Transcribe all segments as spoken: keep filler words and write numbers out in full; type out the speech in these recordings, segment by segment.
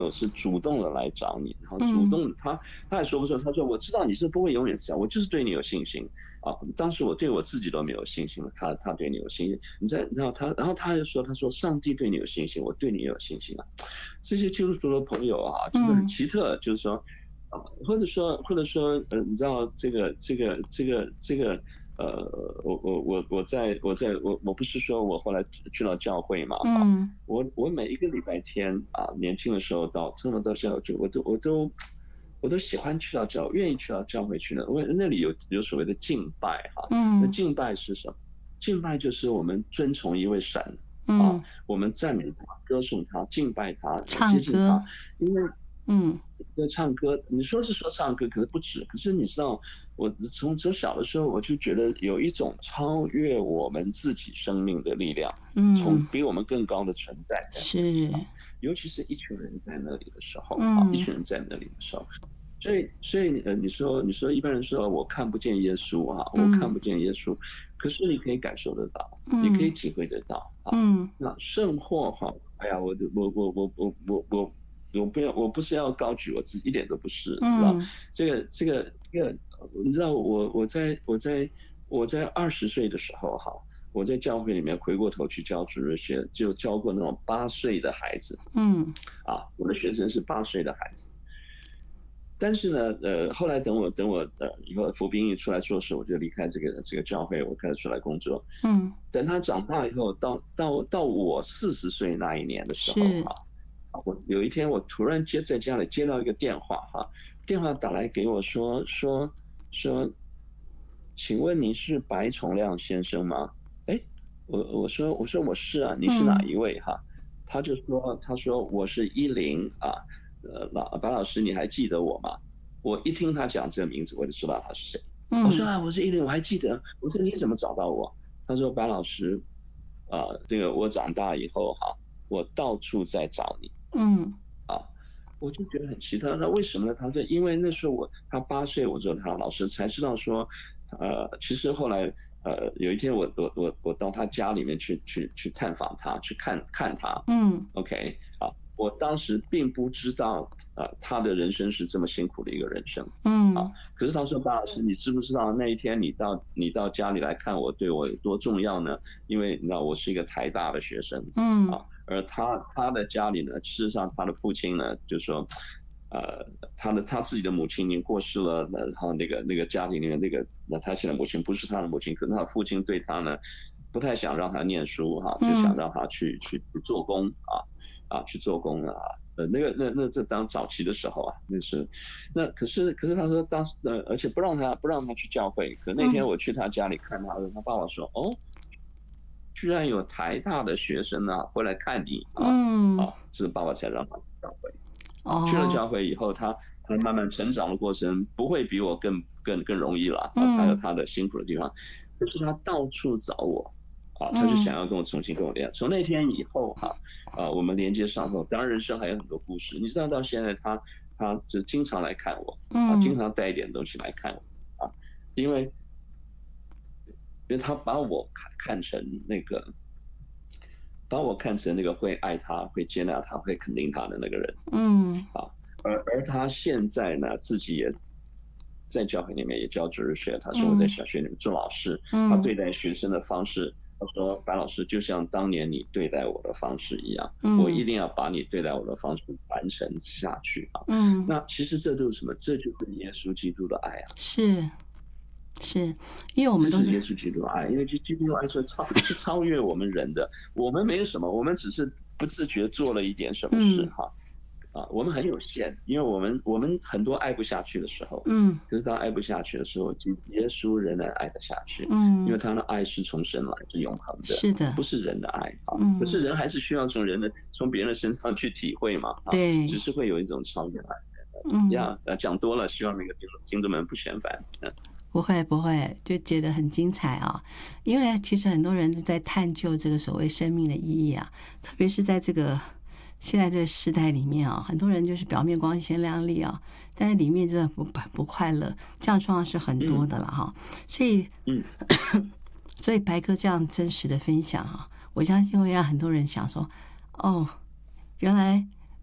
是主动的来找你，然后主动的他他还说不错，他说我知道你是不会永远这样，我就是对你有信心啊。当时我对我自己都没有信心了，他他对你有信心，你在然后他然后他就说他说上帝对你有信心，我对你也有信心啊。这些基督徒的朋友啊，就是很嗯奇特，就是说啊，或者说或者说呃，你知道这个这个这个这个。呃，我我我我在我在我我不是说我后来去到教会嘛，哈， 嗯我我每一个礼拜天啊，年轻的时候到真的到教会去，我都我都我都喜欢去到教，愿意去到教会去的，因为那里有有所谓的敬拜哈。那嗯敬拜是什么？敬拜就是我们尊崇一位神啊， 嗯， 我们赞美他、歌颂他、敬拜他、接近他， 唱歌， 因为嗯在唱歌，你说是说唱歌，可是不止。可是你知道，我从从小的时候我就觉得有一种超越我们自己生命的力量，从嗯， 比我们更高的存在在那里啊， 是， 尤其是一群人在那里的时候啊，一嗯群人在那里的时候，所以所以呃，你说你说一般人说我看不见耶稣啊，我看嗯不见耶稣，可是你可以感受得到，你可以嗯体会得到啊。 嗯那圣或哈，哎呀，我我我我我我我我不要，我不是要高举我自己，一点都不是，你知道， 嗯这个这个这个，你知道我我在我在我在二十岁的时候哈，我在教会里面回过头去教主日学，就教过那种八岁的孩子嗯啊，我的学生是八岁的孩子。但是呢，呃，后来等我等我呃以后服兵役出来做事，我就离开这个这个教会，我开始出来工作。 嗯， 等他长大以后，到到到我四十岁那一年的时候， 是， 哈，我有一天我突然接在家里接到一个电话，哈，电话打来给我说说说，请问你是白崇亮先生吗？哎，我我说我说我是啊，你是哪嗯一位哈？他就说他说我是依林啊，呃老白老师你还记得我吗？我一听他讲这个名字，我就知道他是谁。我说嗯啊，我是依林，我还记得。我说你怎么找到我？他说白老师，啊、呃这个我长大以后哈，我到处在找你嗯啊。我就觉得很奇特，那为什么呢？他说，因为那时候我他八岁，我做他老师，才知道说，呃，其实后来呃有一天我我我我到他家里面去去去探访他，去看看他嗯 ，OK 啊，我当时并不知道啊、呃他的人生是这么辛苦的一个人生。啊， 嗯可是他说：“巴老师，你知不知道那一天你到你到家里来看我，对我有多重要呢？因为你知道我是一个台大的学生嗯啊，而他他的家里呢，事实上他的父亲呢，就说，呃，他的他自己的母亲已经过世了，然后那个那个家庭里面那个那他现在母亲不是他的母亲，可是他父亲对他呢，不太想让他念书哈、啊，就想嗯让他去去去做工啊啊去做工啊。”呃，那个那那这当早期的时候啊，那是，那可是可是他说当时呃，而且不让他不让他去教会。可那天嗯我去他家里看他，他爸爸说：“哦，居然有台大的学生啊会来看你啊嗯， 啊！”这爸爸才让他去教会啊。去了哦， 教会以后，他他慢慢成长的过程不会比我更更更容易了啊，他有嗯他的辛苦的地方，可是他到处找我。啊，他就嗯想要跟我重新跟我连。从那天以后哈、啊，呃，我们连接上后，当然人生还有很多故事。你知道，到现在他他就经常来看我啊，经嗯常带一点东西来看我啊，因为因为他把我看看成那个，把我看成那个会爱他、会接纳他、会肯定他的那个人嗯啊。而而他现在呢，自己也在教会里面也教主日学，他说我在嗯小学里面做老师，他嗯对待学生的方式。他说：“白老师，就像当年你对待我的方式一样，我一嗯定要把你对待我的方式传承下去啊！ 嗯， 那其实这都是什么？这就是耶稣基督的爱啊！ 是是，因为我们都是这是耶稣基督的爱，因为基基督的爱是超是超越我们人的。我们没有什么，我们只是不自觉做了一点什么事嗯哈啊，我们很有限，因为我们我们很多爱不下去的时候， 嗯可是当爱不下去的时候，耶稣仍然爱得下去，因为嗯， 他的爱是从神来，是永恒的， 是的， 不是人的爱啊。可是嗯， 人还是需要从人的从别人的身上去体会嘛啊，只对， 是会有一种超越爱在那里。 嗯。 呀，呃讲多了，希望那个听众听众们不嫌烦。嗯不会不会，就觉得很精彩啊！因为其实很多人在探究这个所谓生命的意义啊，特别是在这个现在这个时代里面啊，很多人就是表面光鲜亮丽啊，但是里面真的不不快乐，这样状况是很多的了哈。所以， 嗯， 所以白哥这样真实的分享啊，我相信会让很多人想说，哦，原来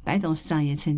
白董事长也曾